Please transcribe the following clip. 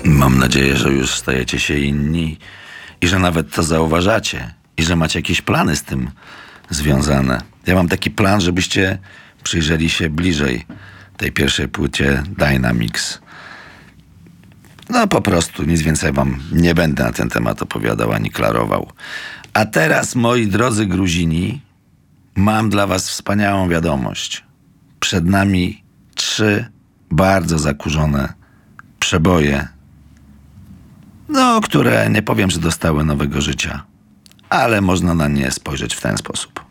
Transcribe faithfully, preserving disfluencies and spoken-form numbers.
Mam nadzieję, że już stajecie się inni i że nawet to zauważacie i że macie jakieś plany z tym związane. Ja mam taki plan, żebyście przyjrzeli się bliżej tej pierwszej płycie Dynamix. No po prostu nic więcej wam nie będę na ten temat opowiadał ani klarował. A teraz, moi drodzy Gruzini, mam dla was wspaniałą wiadomość. Przed nami trzy bardzo zakurzone przeboje, no, które nie powiem, że dostały nowego życia, ale można na nie spojrzeć w ten sposób.